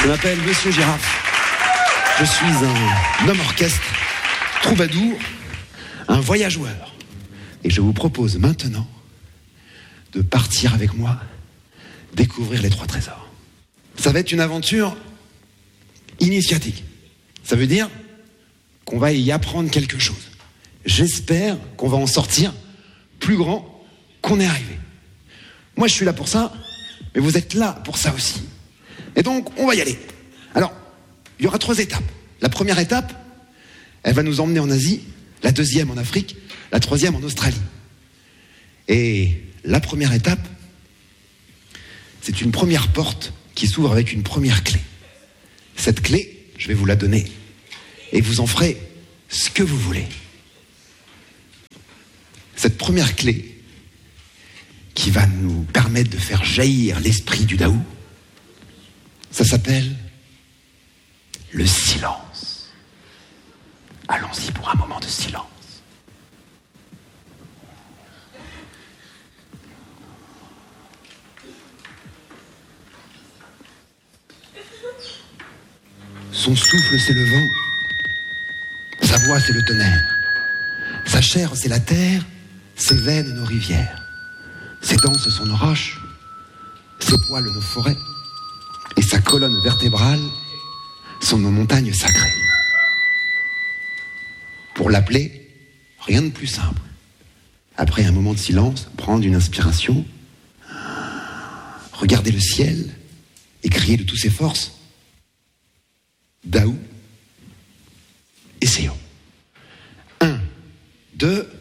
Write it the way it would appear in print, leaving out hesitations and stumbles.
Je m'appelle Monsieur Girafe. Je suis un homme orchestre, troubadour, un voyageur. Et je vous propose maintenant de partir avec moi découvrir les 3 trésors. Ça va être une aventure initiatique. Ça veut dire qu'on va y apprendre quelque chose. J'espère qu'on va en sortir plus grand qu'on est arrivé. Moi, je suis là pour ça, mais vous êtes là pour ça aussi. Et donc, on va y aller. Alors, il y aura 3 étapes. La première étape, elle va nous emmener en Asie, la deuxième en Afrique, la troisième en Australie. Et la première étape, c'est une première porte qui s'ouvre avec une première clé. Cette clé, je vais vous la donner. Et vous en ferez ce que vous voulez. Cette première clé qui va nous permettre de faire jaillir l'esprit du Daou, ça s'appelle le silence. Allons-y pour un moment de silence. Son souffle, c'est le vent. Sa voix, c'est le tonnerre. Sa chair, c'est la terre. Ses veines, nos rivières. Ses dents, ce sont nos roches. Ses poils, nos forêts. Et sa colonne vertébrale sont nos montagnes sacrées. Pour l'appeler, rien de plus simple. Après un moment de silence, prendre une inspiration, regarder le ciel et crier de toutes ses forces. Daou, essayons. 1, 2,